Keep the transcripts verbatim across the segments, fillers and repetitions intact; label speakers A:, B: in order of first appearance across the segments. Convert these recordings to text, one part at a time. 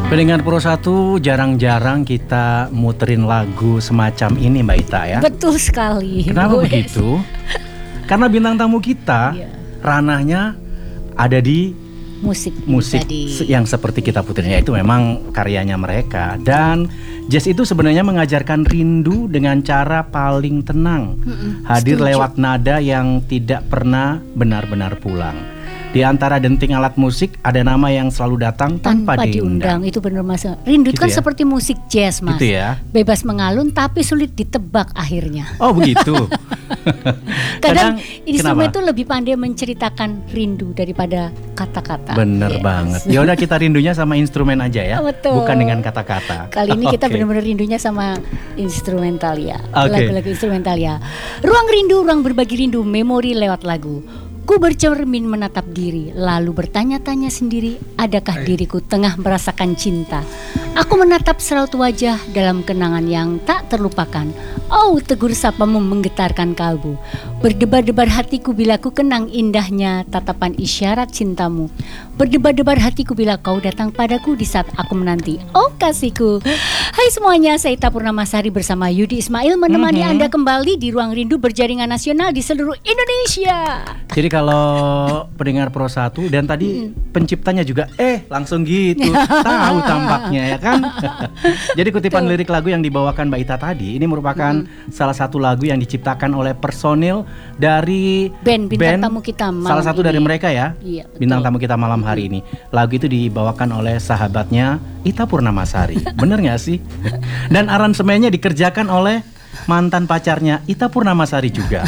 A: Pendengar Pro satu, jarang-jarang kita muterin lagu semacam ini Mbak Ita ya.
B: Betul sekali.
A: Kenapa
B: Wes.
A: begitu? Karena bintang tamu kita
B: Iya.
A: ranahnya ada di
B: musik
A: musik
B: tadi.
A: se- yang seperti kita puternya itu memang karyanya mereka. Dan jazz itu sebenarnya mengajarkan rindu dengan cara paling tenang.
B: Mm-mm,
A: Hadir
B: setuju.
A: lewat nada yang tidak pernah benar-benar pulang. Di antara denting alat musik ada nama yang selalu datang tanpa,
B: tanpa diundang. Itu benar Mas. Rindu
A: Gitu
B: kan
A: ya?
B: seperti musik jazz Mas.
A: Gitu ya.
B: Bebas mengalun tapi sulit ditebak akhirnya.
A: Oh begitu.
B: Kadang, instrumen
A: kenapa?
B: itu lebih pandai menceritakan rindu daripada kata-kata.
A: Bener
B: Yes.
A: banget. Ya udah kita rindunya sama instrumen aja ya,
B: Betul.
A: bukan dengan kata-kata.
B: Kali ini kita
A: Oke.
B: benar-benar rindunya sama instrumental ya.
A: Oke.
B: Lagu-lagu instrumental ya. Ruang rindu, ruang berbagi rindu, memori lewat lagu. Ku bercermin menatap diri, lalu bertanya-tanya sendiri, adakah diriku tengah merasakan cinta? Aku menatap seraut wajah dalam kenangan yang tak terlupakan. Oh, tegur sapamu menggetarkan kalbu. Berdebar-debar hatiku bila ku kenang indahnya tatapan isyarat cintamu. Berdebar-debar hatiku bila kau datang padaku di saat aku menanti. Oh kasihku. Hai semuanya, saya Ita Purnamasari bersama Yudi Ismail menemani
A: Mhm.
B: Anda kembali di Ruang Rindu berjaringan nasional di seluruh Indonesia.
A: Jadi kalau pendengar Pro satu dan tadi penciptanya juga eh langsung gitu tahu tampaknya ya kan. Jadi kutipan
B: Tuh.
A: lirik lagu yang dibawakan Mbak Ita tadi ini merupakan salah satu lagu yang diciptakan oleh personil dari
B: Band bintang tamu kita malam
A: salah satu
B: ini.
A: dari mereka ya.
B: Iya, betul.
A: Bintang tamu kita malam hari ini. Lagu itu dibawakan oleh sahabatnya Ita Purnamasari. Bener gak sih? Dan aransemennya dikerjakan oleh mantan pacarnya Ita Purnamasari juga.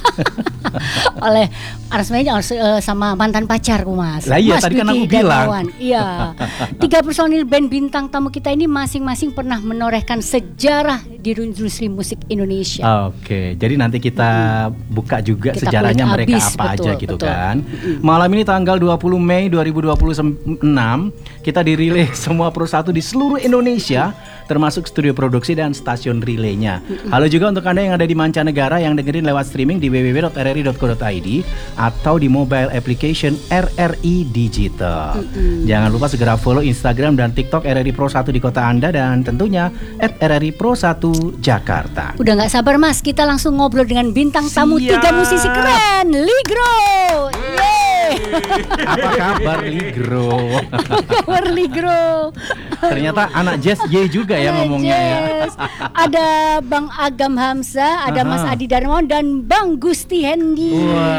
B: Oleh aransemennya uh, sama mantan pacarku Mas.
A: Lah iya,
B: Mas
A: tadi kan
B: Dwiki
A: aku bilang.
B: Darmawan. Iya. Tiga personil band bintang tamu kita ini masing-masing pernah menorehkan sejarah di industri musik Indonesia.
A: Oke, jadi nanti kita buka juga
B: Kita
A: sejarahnya
B: kulik
A: mereka
B: abis,
A: apa
B: betul,
A: aja gitu
B: betul.
A: kan. Malam ini tanggal dua puluh Mei dua ribu dua puluh enam kita dirilis semua Pro satu di seluruh Indonesia termasuk studio produksi dan stasiun relaynya. Halo juga untuk Anda yang ada di mancanegara yang dengerin lewat streaming di w w w dot r r i dot co dot i d atau di mobile application R R I Digital. Jangan lupa segera follow Instagram dan TikTok R R I Pro satu di kota Anda dan tentunya at R R I Pro satu Jakarta.
B: Udah nggak sabar Mas, kita langsung ngobrol dengan bintang tamu
A: Siap.
B: tiga musisi keren, Ligro. Yeay.
A: Apa kabar Ligro?
B: Kabar Ligro.
A: Ternyata anak jazz Y juga ya ngomongnya ya.
B: Yes. Ada Bang Agam Hamzah, ada
A: Aha.
B: Mas Adi Darmawan dan Bang Gusti Hendi.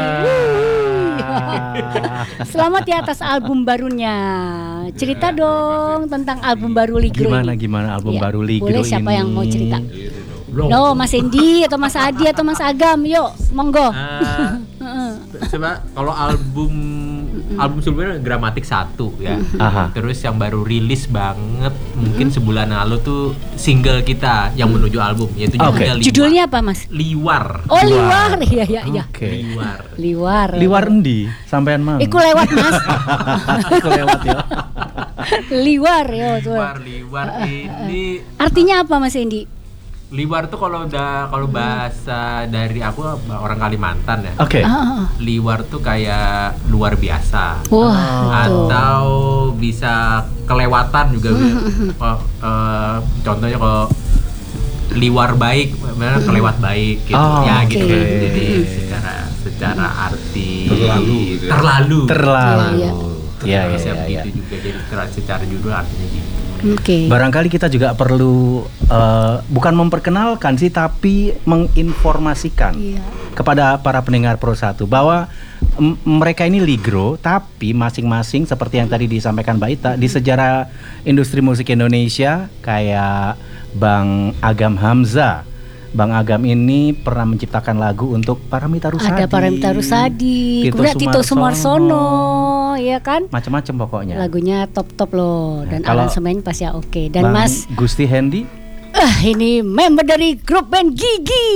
A: Wah.
B: Selamat ya atas album barunya. Cerita dong tentang album baru Ligro
A: Gimana
B: ini.
A: gimana album
B: Iya,
A: baru Ligro
B: boleh
A: ini?
B: siapa yang mau cerita? No, Mas Hendi atau Mas Adi atau Mas Agam, yuk, monggo.
C: Eh, coba kalau album album sebelumnya Gramatik satu ya.
A: Aha.
C: Terus yang baru rilis banget mungkin sebulan lalu tuh single kita yang menuju album yaitu
A: Oke.
C: judulnya Liwar.
B: Judulnya apa, Mas?
C: Liwar.
B: Oh, Liwar. Iya, iya, iya.
A: Oke.
C: Liwar.
B: Liwar.
A: Liwar endi? Sampean mang.
B: Iku lewat, Mas.
A: Aku lewat ya.
B: Liwar, yo, tuh.
C: Liwar, liwar ini
B: Artinya apa, Mas Hendi?
C: liwar tuh kalau udah kalau bahasa dari aku orang Kalimantan ya.
A: Oke.
B: Ah,
C: Liwar tuh kayak luar biasa.
B: wah, tuh.
C: Atau bisa kelewatan juga Kok, eh, contohnya kalau liwar baik mana kelewat baik gitu
A: Oh,
C: ya gitu kan.
A: oke.
C: Jadi secara secara arti
D: Terlalu gitu ya.
C: terlalu
A: Terlalu.
B: Iya,
A: Iya, iya,
C: bisa
A: iya, iya.
C: begitu juga jadi secara- secara judul artinya gitu.
B: Oke.
A: Barangkali kita juga perlu eh, bukan memperkenalkan sih tapi menginformasikan
B: Iya.
A: kepada para pendengar Pro satu bahwa m- mereka ini Ligro tapi masing-masing seperti yang tadi disampaikan Mbak Ita di sejarah industri musik Indonesia kayak Bang Agam Hamzah. Bang Agam ini pernah menciptakan lagu untuk Paramita Rusadi.
B: Ada Paramita Rusadi,
A: Tito
B: kemudian Tito
A: Sumarsono.
B: Sumarsono, ya kan?
A: Macam-macam pokoknya.
B: Lagunya top-top loh dan
A: Nah, kalau
B: aransemennya pasti ya oke. Dan
A: Bang
B: Mas,
A: Gusti Hendi.
B: ah ini member dari grup band Gigi.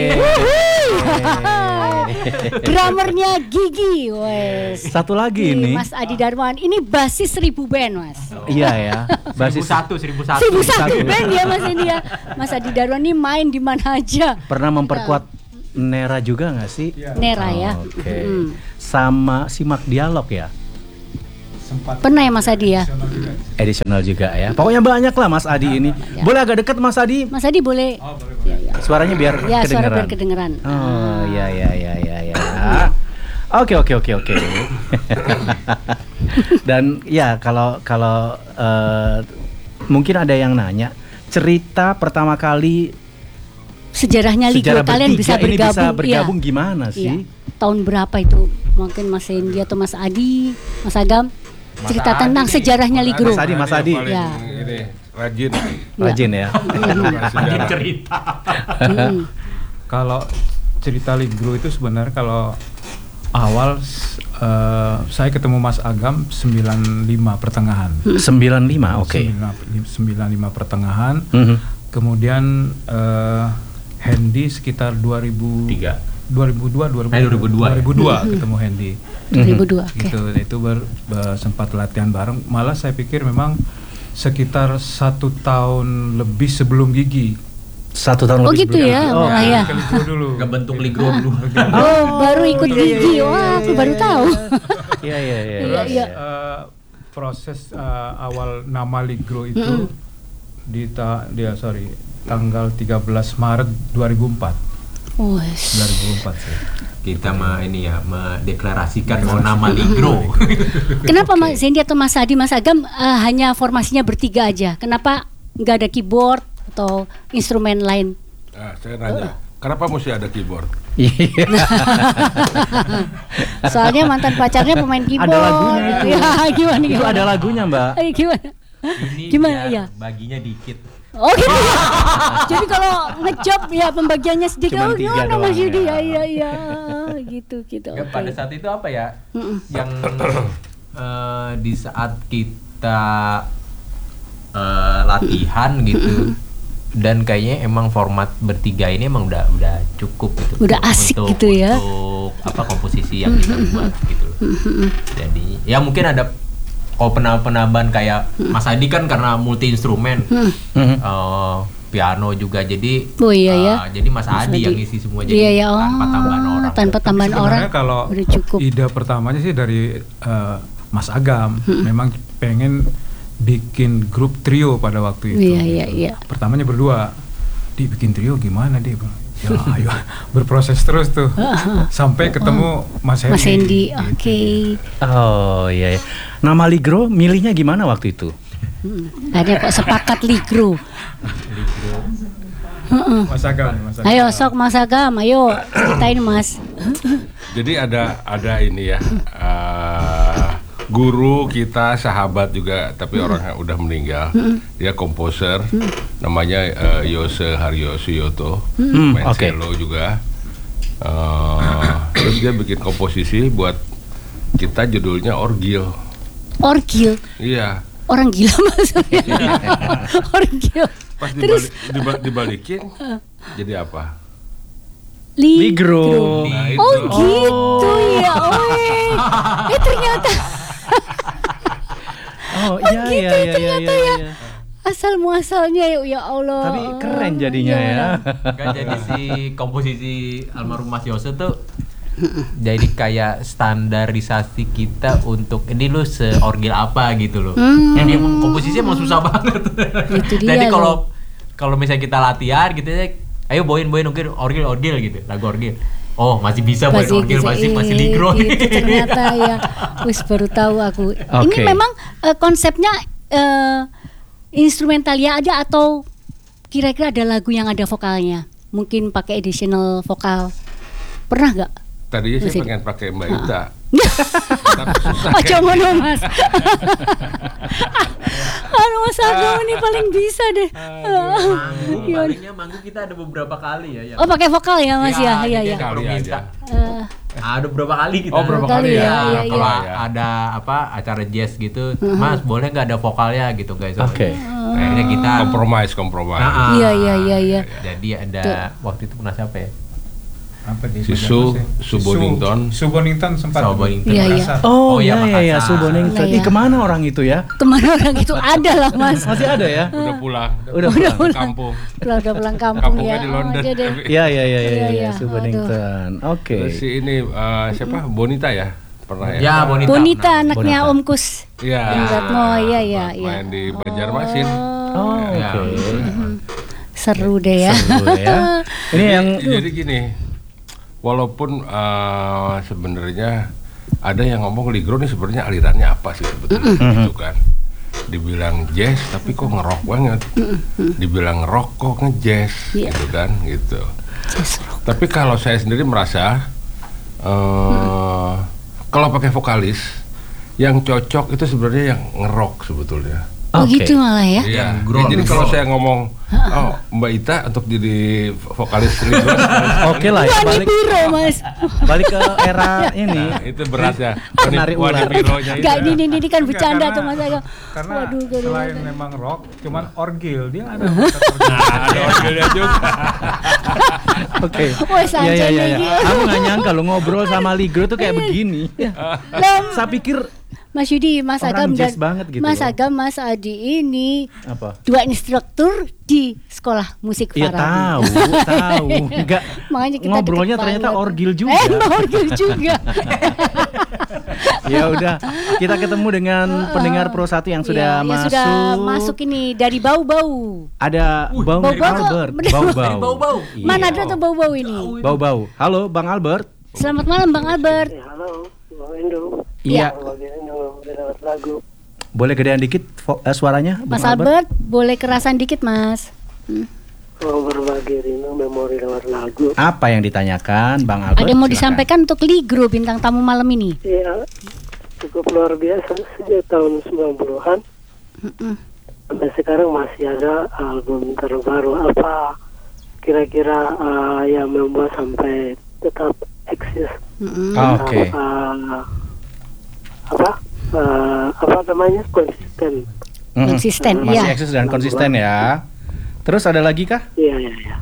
B: Drummernya Gigi, wes.
A: Satu lagi ini.
B: Mas Adi Darmawan, ini basis seribu band, Mas.
A: Iya ya.
C: Seribu
A: Basis
C: satu, seribu satu.
B: Seribu satu
A: satu.
B: band ya Mas ini ya. Mas Adi Darmawan ini main di mana aja.
A: pernah memperkuat Nera juga nggak sih?
B: Nera ya.
A: Oke.
B: Mm.
A: Sama simak dialog ya.
D: sempat
B: Pernah ya Mas Adi ya?
D: profesional juga.
A: Edisional juga ya. Pokoknya banyak lah Mas Adi ini.
B: Ya.
A: Boleh agak dekat Mas Adi?
B: Mas Adi boleh.
D: Oh, boleh, boleh.
B: Ya, ya.
A: Suaranya biar
B: Ya, suara
A: kedengeran.
B: biar kedengeran.
A: Oh, ya ya ya ya ya. Oke oke oke oke. Dan ya kalau kalau eh, mungkin ada yang nanya cerita pertama kali
B: Sejarahnya Ligro
A: sejarah
B: kalian
A: bertiga
B: bisa
A: ini
B: bergabung.
A: bisa bergabung
B: Iya.
A: gimana sih?
B: Iya. Tahun berapa itu? Mungkin Mas Hendy atau Mas Adi, Mas Agam
C: Mas
B: cerita
C: Adi
B: tentang
C: nih.
B: sejarahnya Ligro.
A: Mas Adi, Mas Adi.
E: yang paling
B: Ya.
E: ini, rajin.
A: Rajin ya.
C: Rajin
E: Sejarah.
C: cerita.
B: Hmm.
D: Kalau cerita Ligro itu sebenarnya kalau awal s- eh, saya ketemu Mas Agam sembilan puluh lima pertengahan.
A: sembilan puluh lima, oke.
D: sembilan puluh lima pertengahan.
A: Mhm.
D: Kemudian eh, Hendy sekitar dua ribu
C: Tiga.
D: dua ribu dua dua ribu
C: Eh, dua ribu dua ya?
D: dua ribu dua ketemu Hendy.
B: dua ribu dua, oke.
D: Gitu, itu ber, ber- sempat latihan bareng. Malah saya pikir memang sekitar satu tahun lebih sebelum Gigi.
A: Satu tahun
B: Oh
A: lebih
B: gitu
A: sebelum
B: ya,
A: itu. Oh,
B: Wah, ya.
D: Ke Ligro dulu.
C: Nggak bentuk Ligro dulu.
B: Oh, baru ikut
A: iya, iya,
B: Gigi.
A: iya,
B: Wah, aku
A: iya,
B: baru
A: iya.
B: tahu.
A: Iya iya iya.
B: Iya, iya.
D: Eh, proses eh, awal nama Ligro itu di ta dia sorry tanggal tiga belas Maret dua ribu empat.
B: Wes.
D: dua ribu empat sih.
C: Kita mah ini ya mendeklarasikan mau nama Ligro.
B: Kenapa Mas Hendy atau Mas Adi, Mas Agam eh, hanya formasinya bertiga aja? Kenapa nggak ada keyboard atau instrumen lain?
E: Nah, saya nanya, kenapa mesti ada keyboard?
A: Iya.
B: Soalnya mantan pacarnya pemain keyboard.
A: Ada lagunya itu.
B: Ya, gimana
A: Itu
B: gimana?
A: ada lagunya, Mbak.
B: Eh, gimana?
C: Ini
B: Gimana,
C: biar
B: ya?
C: baginya dikit.
B: Oh gitu ya. Jadi kalau ngejob ya pembagiannya sedikit.
A: Cuman
B: Oh
A: tiga
B: gimana
A: doang
B: Mas Yudi?
A: ya.
B: Ya iya iya gitu gitu.
C: Ya,
B: oke.
C: pada saat itu apa ya?
B: Mm-mm.
C: Yang eh, di saat kita eh, latihan gitu. Dan kayaknya emang format bertiga ini emang udah udah cukup gitu.
B: Udah asik
C: untuk,
B: gitu ya.
C: Untuk apa komposisi yang kita buat gitu. Jadi ya mungkin ada kalau penambahan kayak Mas Adi kan karena multi instrumen,
A: Mhm.
C: eh, piano juga jadi.
B: Oh, iya, ya.
C: eh, jadi Mas,
B: Mas
C: Adi,
B: Adi.
C: yang isi semua jadi
B: Iya ya. Oh,
C: tanpa tambahan orang.
B: tanpa tambahan orang.
D: Sebenarnya kalau
B: udah cukup.
D: ide pertamanya sih dari eh, Mas Agam, memang pengen bikin grup trio pada waktu itu.
B: Iya iya iya.
D: Pertamanya berdua, di bikin trio gimana dia? Ya ayo berproses terus tuh sampai ketemu Mas Hendy.
B: Mas Hendy,
D: gitu.
B: oke.
A: Oh iya, iya. Nama Ligro milihnya gimana waktu itu?
B: Hmm. Akhirnya kok sepakat Ligro. Heeh.
D: Mas Agam, Mas Agam.
B: Ayo sok Mas Agam, ayo ceritain Mas.
E: Jadi ada ada ini ya, eh, guru kita, sahabat juga, tapi orang yang udah meninggal. Dia komposer, namanya eh, Yose Haryo Suyoto,
A: Hmm,
E: main
A: oke.
E: cello juga. Eh, terus dia bikin komposisi buat kita, judulnya Orgil.
B: Orgil,
E: Iya.
B: orang gila maksudnya. Orgil.
E: Pas
B: Terus
E: dibalik, diba- dibalikin, jadi apa?
B: Li-
A: Ligro.
E: Nah, itu.
B: Oh gitu ya, oh eh. eh ternyata
A: Oh iya
B: gitu
A: iya iya
B: ternyata
A: iya.
B: ya.
A: iya.
B: asal muasalnya ya, ya Allah.
A: Tapi keren jadinya ya.
C: Kan jadi si komposisi almarhum Mas Yose tuh jadi kayak standarisasi kita untuk ini lu seorgil apa gitu loh.
B: Hmm.
C: Yang emang komposisinya emang susah banget.
B: Itu dia
C: Jadi
B: loh.
C: kalau kalau misalnya kita latihan gitu ya, ayo boin boin orgil orgil orgil gitu, lagu orgil. Oh masih bisa boin orgil,
B: bisa,
C: masih masih
B: eh,
C: ligro.
B: gitu ternyata ya. Wis baru tahu aku. Ini
A: Oke.
B: memang eh, konsepnya eh, instrumental ya ada atau kira-kira ada lagu yang ada vokalnya? Mungkin pakai additional vokal. Pernah nggak?
E: Tadinya saya
B: Masih-
E: pengen pakai Mbak Ita. Tapi susah.
B: Oh, jangan dong, Mas. Aduh, Mas Agung ini paling bisa deh.
C: Manggung
B: Iya.
C: palingnya manggung kita ada beberapa kali ya. yang-
B: Oh, pakai vokal ya, Mas ya? Iya,
C: jadi
B: iya.
C: kalau
E: Kali
C: minta,
E: aja.
B: Eh,
C: ada beberapa kali kita.
E: Oh, berapa
B: kali ya,
C: Ya,
B: iya, iya.
C: kalau
E: Iya.
C: ada apa acara jazz gitu, Mas boleh nggak ada vokalnya gitu guys.
A: Oke.
C: Akhirnya kita
E: Kompromis, kompromis.
C: Ah, ah.
B: Iya, iya, iya, iya.
C: Jadi ada waktu itu pernah siapa ya?
D: Apa di
E: Si
D: bagian
E: Su-
D: Mas ya?
E: Su
D: Si
E: Bonington.
D: Su Bonington sempat
C: Su Bonington.
B: Iya, iya.
D: merasa.
A: Oh,
C: Oh, iya,
A: iya iya iya,
C: Makassar.
A: Su Bonington.
B: Iya,
A: Ih,
B: iya.
A: kemana orang itu ya?
B: Kemana orang itu ada lah, Mas.
A: Masih ada ya?
E: Udah pulang.
A: Udah
E: Ke
A: pulang.
E: kampung.
B: Pulang udah pulang kampung
E: Kampungnya
B: ya.
E: di London.
B: Oh, jadi
A: Iya iya iya iya,
B: Iya,
A: iya,
B: iya.
A: Su
B: Aduh.
A: Bonington. Oke.
E: Terus si ini eh, siapa? Bonita ya? pernah ya?
C: Ya, Bonita.
B: Bonita
C: Nah,
B: anaknya
A: Bonita.
B: Om Kus.
E: Iya.
B: Ratmo, iya iya iya.
E: Main di Banjarmasin.
A: Oh,
C: Ya.
A: oke.
B: Seru deh ya.
A: Seru ya. Ini yang
E: Jadi gini, walaupun eh, sebenarnya ada yang ngomong Ligro nih sebenarnya alirannya apa sih sebetulnya gitu kan. Dibilang jazz tapi kok ngerok banget. Dibilang rock kok ngejazz
B: Iya.
E: gitu kan gitu.
B: Jazz rock.
E: Tapi kalau saya sendiri merasa eh kalau pakai vokalis yang cocok itu sebenarnya yang ngerok sebetulnya.
B: Oh
A: Oke.
B: gitu malah ya.
E: Iya.
C: Yang growl,
E: Ya, jadi kalau
C: growl.
E: saya ngomong, oh Mbak Ita untuk jadi vokalis Ligro,
A: oke lah ya,
B: Wani
A: balik
B: Biro Mas.
A: balik ke era ini.
E: nah, itu berat ya.
A: Penari
E: Wani
A: ular.
E: Bironya itu.
B: Enggak ini, ini ini kan
D: Enggak,
B: bercanda
D: karena-
B: tuh Mas Agam.
D: Karena
B: Waduh, waduh,
D: selain
B: waduh.
D: memang rock, cuman orgil dia ada bakat orgil.
E: Nah, ada orgelnya juga.
A: Oke.
B: Wah,
A: Iya iya iya.
B: santai
A: iya.
B: lagi.
A: Aku nggak nyangka lo ngobrol sama Ligro tuh kayak begini.
B: Loh,
A: Saya pikir
B: Mas Yudi, Mas
A: Orang
B: Agam
A: jazz
B: dan
A: banget gitu
B: Mas
A: loh.
B: Agam, Mas Adi ini
A: apa?
B: dua instruktur di sekolah musik
A: Iya
B: Farabi.
A: tahu, tahu. Enggak.
B: Makanya kita
A: Ngobrolnya
B: deket
A: ternyata
B: banget.
A: orgil juga.
B: Eh, orgil juga.
A: Ya udah, kita ketemu dengan pendengar Pro satu yang sudah
B: Iya, yang
A: masuk.
B: sudah masuk ini dari bau-bau.
A: Ada Bang
B: Bau-bau kok.
A: Albert.
B: Bener.
A: Bau-bau.
C: Dari bau-bau.
A: Iya.
B: Mana ada tuh bau-bau ini?
A: Bau-bau. Halo Bang Albert.
B: Selamat malam Bang Albert.
F: Ya, halo, Bang Endo.
A: Iya.
F: Bang Endo, lewat lagu.
A: Boleh gedean dikit vo- eh, suaranya, Bang
B: Mas Albert, boleh kerasan dikit Mas. Hmm.
F: Mau berbagi rindu memori lewat lagu.
A: Apa yang ditanyakan, Bang Albert?
B: Ada yang mau
A: Silakan.
B: disampaikan untuk Ligro bintang tamu malam ini?
F: Ya, cukup luar biasa sejak tahun sembilan puluhan.
B: Mm-mm.
F: Sampai sekarang masih ada album terbaru. Apa kira-kira uh, yang membuat sampai tetap eksis?
B: Mm-mm.
A: Ah, Oke.
F: Uh, apa? Uh, apa namanya? Konsisten.
A: Mm-mm.
B: Konsisten,
A: Masih
B: ya.
A: eksis dan konsisten ya. Terus ada lagi kah?
F: Iya, iya, iya.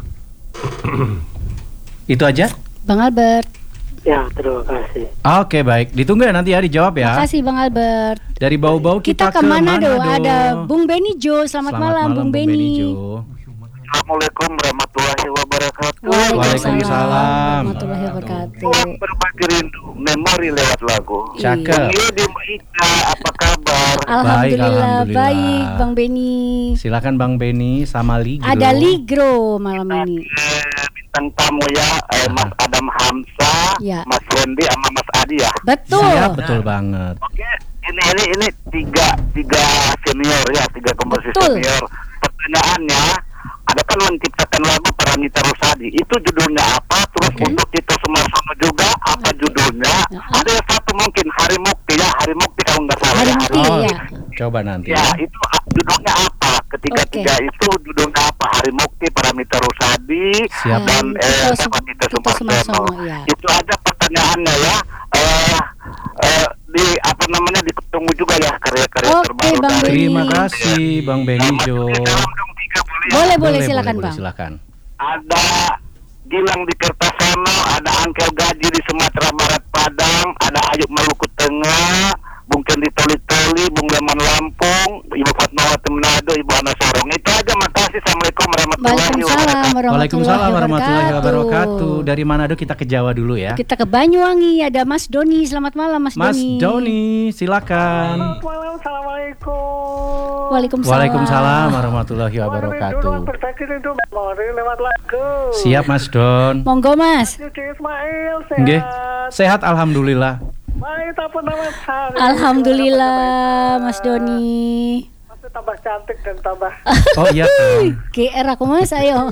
A: Itu aja?
B: Bang Albert.
F: Ya, terima kasih.
A: Oke, baik. Ditunggu ya nanti ya dijawab ya.
B: Makasih Bang Albert.
A: Dari bau-bau kita,
B: Kita, ke Manado.
A: Manado.
B: Ada Bung Beni Jo. Selamat, malam, Bung Beni.
A: Jo.
G: Assalamualaikum warahmatullahi wabarakatuh.
A: Waalaikumsalam.
B: warahmatullahi wabarakatuh.
G: Ruang berbagi rindu, memori lewat lagu.
A: Cakep.
G: Iya di Ika, apa kabar?
B: Alhamdulillah,
A: alhamdulillah.
B: baik Bang Beni.
A: Silakan Bang Beni sama Ligro.
B: Ada Ligro malam ini.
G: Eh, bintang tamu ya, eh, Mas Adam Hamzah,
B: Ya.
G: Mas Wendy, sama Mas Adi ya.
B: Betul.
A: Siap, betul banget.
G: Oke, ini ini ini tiga tiga senior ya, tiga komposisi
B: Betul.
G: senior. Pertanyaannya, ada kan menciptakan lagu Paramita Rusadi. Itu judulnya apa? Terus
A: Oke.
G: untuk Tito Sumarsono juga apa judulnya?
B: Ya.
G: Ada yang satu mungkin Hari Mukti ya, Hari Mukti kalau nggak salah.
B: Hari
G: ya.
B: Mukti,
A: Oh,
B: ya.
A: coba nanti.
G: Ya, itu ah, judulnya apa? Ketiga
B: Oke.
G: tiga itu judulnya apa? Hari Mukti, Paramita Rusadi,
A: Siap.
G: dan
B: Dan
G: eh,
B: Tito
G: sama
B: Sum-
G: Tito
B: Tito
G: Sumarsono.
B: Sumarsono, ya.
G: Itu aja pertanyaannya ya. Eh, eh, di apa namanya ditunggu juga ya karya-karya
B: Oke,
G: terbaru
B: Bang
G: dari.
A: Terima
B: Beni.
A: kasih Bang Beni Jo.
G: Salam dong tiga boleh ya?
B: Boleh, boleh, silakan
A: boleh,
B: Bang.
A: silakan.
G: Ada Gilang di Kertasono, ada Angkel Gaji di Sumatera Barat Padang, ada Ayub Maluku Tengah, Bung Kendi Toli-Toli, Bung Leman Lampung, Ibu Fatmawati Manado, Ibu Ana Sorong. Itu aja, makasih. Assalamualaikum warahmatullahi
B: Waalaikumsalam
G: wabarakatuh.
A: Waalaikumsalam warahmatullahi wabarakatuh.
B: wabarakatuh.
A: Dari Manado kita ke Jawa dulu ya.
B: Kita ke Banyuwangi, ada Mas Doni. Selamat malam Mas,
A: Mas
B: Doni.
A: Doni, silakan.
F: Malam, assalamualaikum.
B: Waalaikumsalam.
A: Waalaikumsalam warahmatullahi wabarakatuh.
F: Berbagi rindu memori lewat lagu.
A: Siap Mas Don.
B: Monggo Mas.
F: Yudi Ismail sehat.
A: Nggih. Sehat alhamdulillah.
F: Baik, apa nama hari?
B: Alhamdulillah Mas Doni.
F: Masih tambah cantik dan tambah.
A: Oh iya dong.
B: G R aku Mas, ayo.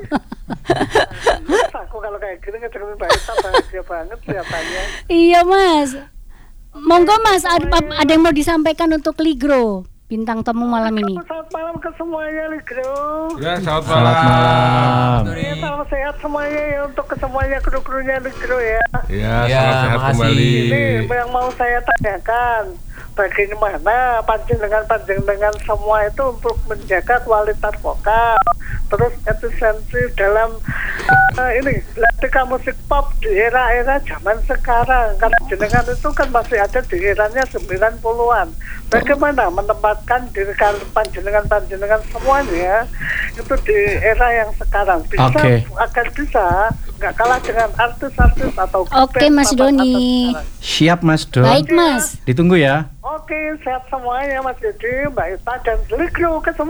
F: Terus aku kalau kayak gini ngecek baik tambah bahagia banget kelihatannya.
B: Iya Mas. Monggo Mas, ada, ada yang mau disampaikan untuk Ligro bintang tamu malam ini.
F: Selamat malam ke semuanya, Ligro.
E: Ya, selamat malam.
A: Selamat malam.
F: Ya, salam sehat semuanya ya untuk ke semuanya kru-krunya Ligro ya.
E: Ya,
C: Ya,
E: salam sehat
C: makasih.
E: kembali.
F: Ini yang mau saya tanyakan, bagaimana panjenengan-panjenengan semua itu untuk menjaga kualitas vokal, terus efisiensi dalam uh, ini ketika musik pop di era-era zaman sekarang. Karena jenengan itu kan masih ada di eranya sembilan puluhan. Bagaimana menempatkan diri kalian panjenengan-panjenengan semuanya itu di era yang sekarang bisa
A: Oke.
F: agar bisa nggak kalah dengan artis-artis atau
B: Oke,
F: band
B: Mas
F: papan atas
B: Doni.
F: sekarang.
A: Siap Mas Don.
B: Baik Mas.
A: Ditunggu ya.
F: Oke, sehat semuanya Mas Didi, Mbak Ita dan seluruh kru